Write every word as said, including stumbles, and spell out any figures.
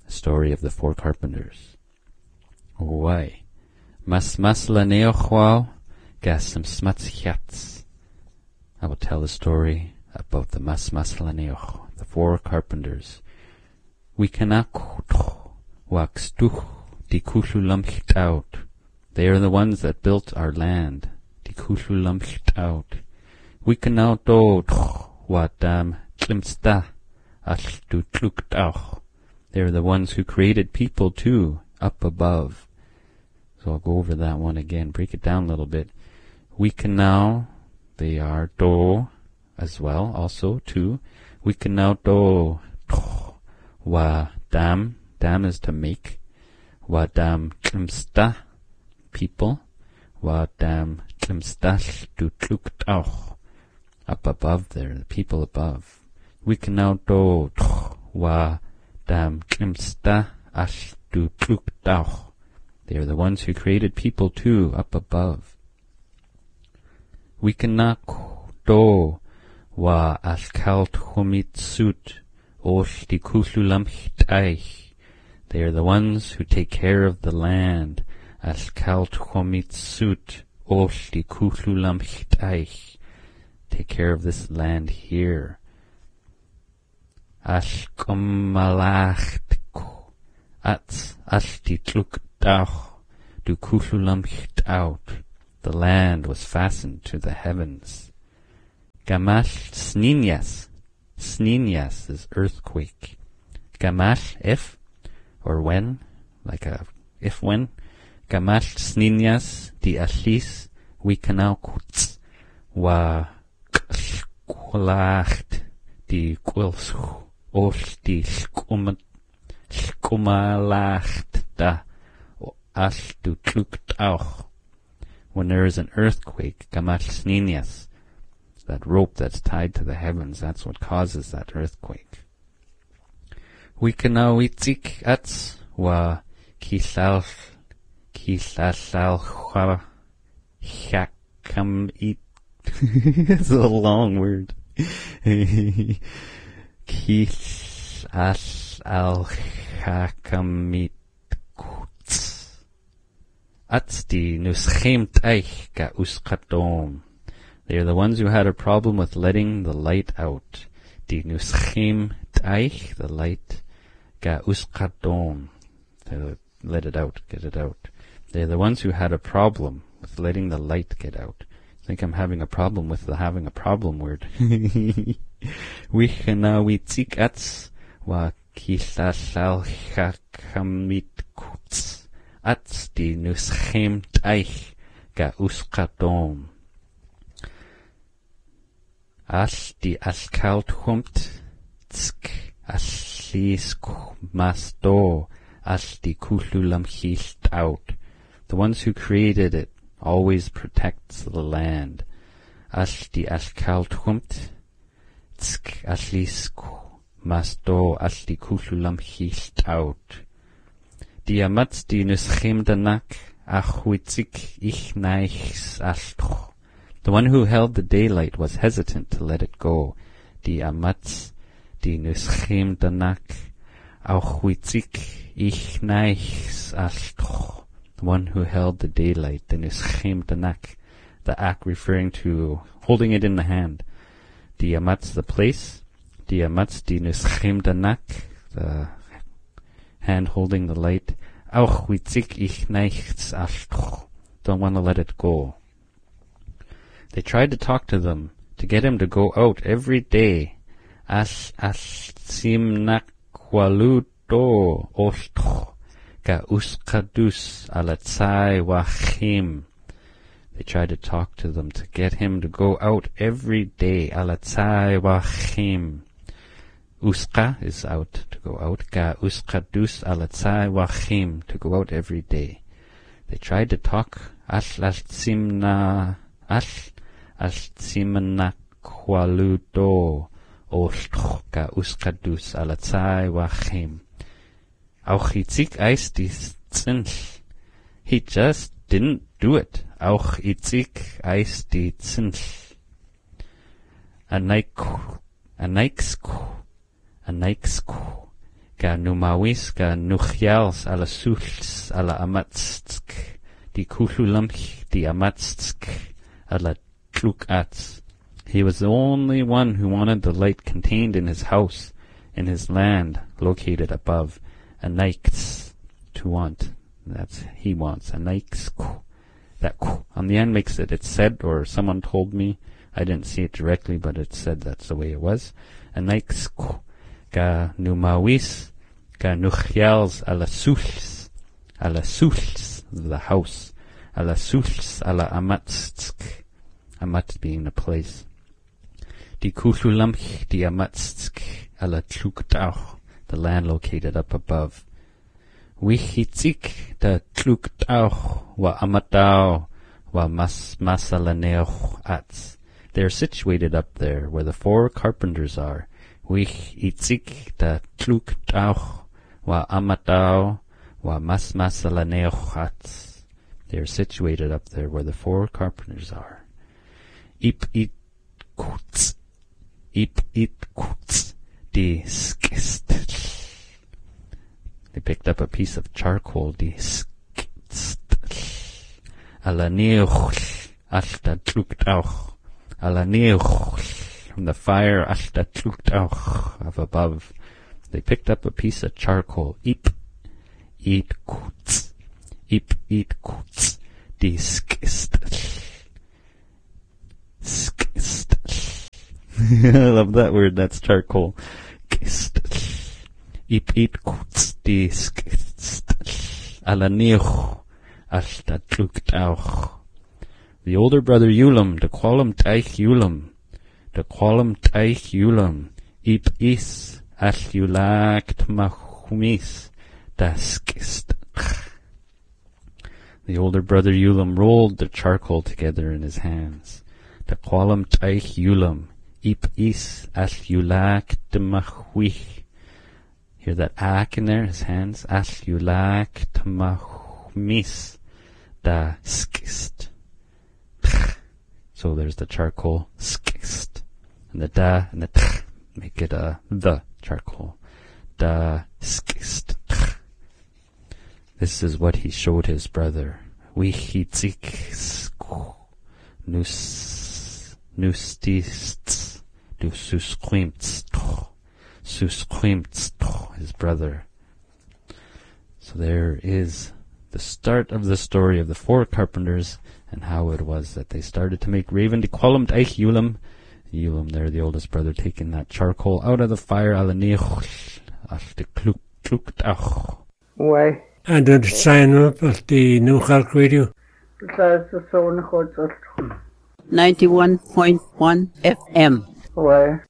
The story of the four carpenters. Why? Mas mas la neochwao gas some smuts chats. I will tell the story about the mas mas la neoch, the four carpenters. We cannot wax duch di kushu lumcht out. They are the ones that built our land. Di kushu lumcht out. We cannot do what dam klimsta as du tlukt auch. They are the ones who created people too, up above. So I'll go over that one again, break it down a little bit. We can now, they are do as well, also too. We can now do wa dam, dam is to make. Wa dam klimsta, people. Wa dam klimsta du tlukt auch. Up above there, the people above. We can now do wa dam klimsta as du tlukt auch. They are the ones who created people too, up above. We can now do wa as kalt humit sut osh di kuslulamcht eich. They are the ones who take care of the land. As kalt humit sut osh di kuslulamcht eich. Take care of this land here. As kumalacht at as di tluk dach du kuslulamcht out. The land was fastened to the heavens. Gamash sninyas. Sninyas is earthquake. Gamash if or when, like a if when. Gamash sninyas di ashlis we canal kuts wa Kwalacht die kwils os die skumalacht da as du tlukt auch. When there is an earthquake, gamash sninias, that rope that's tied to the heavens, that's what causes that earthquake. We can now itzik ats wa kisal kisal chakam it. It's a long word. Kis as al chakamit kuts. Ats di nuschemt eich ga uskadom. They are the ones who had a problem with letting the light out. Di nuschemt eich, the light, ga uskadom. Let it out, get it out. They are the ones who had a problem with letting the light get out. I think I'm having a problem with the having a problem word. We can now we tzik ats wa kisasal chakamit kuts ats di nuschemt eich ga uskadom. As di askalt humt tsk aslis masto as di kululam hilt out. The ones who created it always protects the land. As di askalt humt tsk aslis masto as di kululam hilt out. Di amats di nuschemdanak achwitzik ich neichs astro. The one who held the daylight was hesitant to let it go. Di amats di nuschemdanak achwitzik ich neichs astro. The one who held the daylight, the nuschemdanak, the act referring to holding it in the hand. Di amatz, the place. Di amatz, di nuschemdanak, the hand holding the light. Auch witzik ich nichts astro. Don't want to let it go. They tried to talk to them, to get him to go out every day. As as simnak waludo ostro. Ga uskadus alatzai wachim. They tried to talk to them to get him to go out every day. Alatzai wachim. Uska is out, to go out. Ga uskadus alatzai wachim, to go out every day. They tried to talk. As las simna as as simna kwaludo ostro ga uskadus alatzai wachim. Auch itzik eis die zinch. He just didn't do it. Auch itzik eis die zinch. Anaik, anaiksku, anaiksku. ga numawis ga nuchials ala suls ala amatstsk di kululamch di amatstsk ala tlukats. He was the only one who wanted the light contained in his house, in his land located above. Anaikts, to want. That's he wants. Anaikts. That on the end makes it, it's said, or someone told me, I didn't see it directly, but it said that's the way it was. Anaikts ga numawis ga nuchials ala suls ala suls, the house, ala suls ala amatstsk, amat being the place. Di kululamch di amatstsk ala tluktauch, the land located up above. Wihitzik da tluktauch wa amatau wa mas masalaneoch ats. They are situated up there where the four carpenters are. Wihitzik da tluktauch wa amatau wa mas masalaneoch ats. They are situated up there where the four carpenters are. Ip it kutz, ip it kutz, di skist. They picked up a piece of charcoal, di skist. Ala neuch, alta tluktauch, ala neuch, from the fire, alta tluktauch, of above. They picked up a piece of charcoal, ip it kutz, ip it kutz, di skist. Skist. I love that word, that's charcoal. Kist. Ip it kutz di skist. Ala neuch, alta tluktauch. The older brother Ulam, de qualam taich Ulam, de qualam taich Ulam, ip is, al ulakt machumis, da skist. The older brother Ulam rolled the charcoal together in his hands. De qualam taich Ulam, ip is, al ulakt machwich. Hear that ak in there, his hands? Al ulakt machumis, da skist. So there's the charcoal, skist. And the da and the tch make it uh, the charcoal. Da skist. This is what he showed his brother. Wihitzik nus nustist du susquimts susquimts, his brother. So there is the start of the story of the four carpenters and how it was that they started to make raven de qualam taich Ulam. Ulam there, the oldest brother, taking that charcoal out of the fire. Alanich after kluk kluktach. Why? And did sign up at the New Clark Radio? That's the phone. ninety-one point one F M. Why?